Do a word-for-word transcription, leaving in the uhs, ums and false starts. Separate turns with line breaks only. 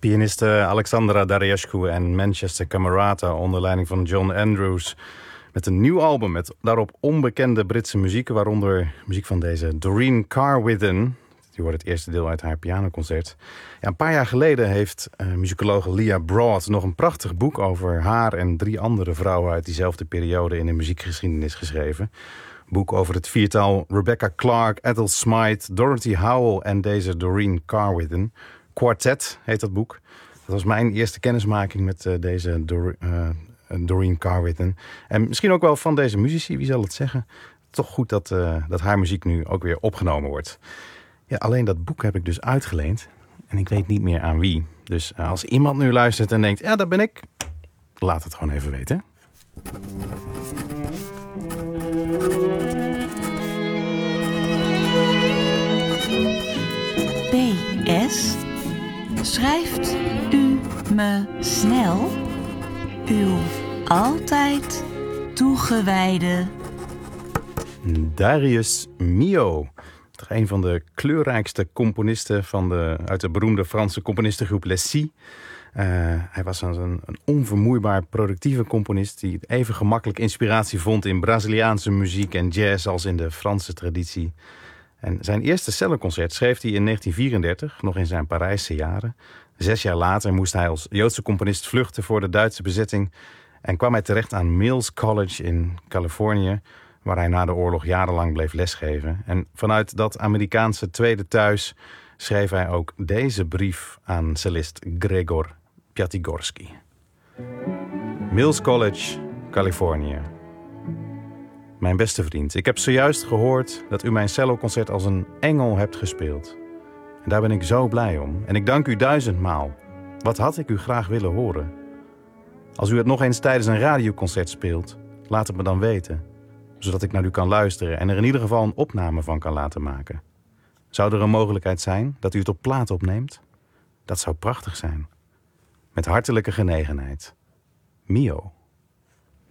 Pianiste Alexandra Dariescu en Manchester Camerata onder leiding van John Andrews. Met een nieuw album met daarop onbekende Britse muziek, waaronder muziek van deze Doreen Carwithen. Die hoort het eerste deel uit haar pianoconcert. Ja, een paar jaar geleden heeft uh, muzikologe Leah Broad nog een prachtig boek over haar en drie andere vrouwen uit diezelfde periode in de muziekgeschiedenis geschreven. Een boek over het viertal Rebecca Clark, Ethel Smythe, Dorothy Howell en deze Doreen Carwithen. Quartet heet dat boek. Dat was mijn eerste kennismaking met uh, deze Dor- uh, Doreen Carwithen. En misschien ook wel van deze muzici, wie zal het zeggen. Toch goed dat, uh, dat haar muziek nu ook weer opgenomen wordt. Ja, alleen dat boek heb ik dus uitgeleend. En ik weet niet meer aan wie. Dus uh, als iemand nu luistert en denkt, ja, dat ben ik. Laat het gewoon even weten.
P S. Schrijft u me snel uw altijd toegewijde
Darius Milhaud. Toch een van de kleurrijkste componisten van de, uit de beroemde Franse componistengroep Les Six. Uh, hij was een, een onvermoeibaar productieve componist die even gemakkelijk inspiratie vond in Braziliaanse muziek en jazz als in de Franse traditie. En zijn eerste celloconcert schreef hij in negentien vierendertig, nog in zijn Parijse jaren. Zes jaar later moest hij als Joodse componist vluchten voor de Duitse bezetting en kwam hij terecht aan Mills College in Californië, waar hij na de oorlog jarenlang bleef lesgeven. En vanuit dat Amerikaanse tweede thuis schreef hij ook deze brief aan cellist Gregor Piatigorsky. Mills College, Californië. Mijn beste vriend, ik heb zojuist gehoord dat u mijn celloconcert als een engel hebt gespeeld. En daar ben ik zo blij om. En ik dank u duizendmaal. Wat had ik u graag willen horen? Als u het nog eens tijdens een radioconcert speelt, laat het me dan weten, zodat ik naar u kan luisteren en er in ieder geval een opname van kan laten maken. Zou er een mogelijkheid zijn dat u het op plaat opneemt? Dat zou prachtig zijn. Met hartelijke genegenheid. Mio.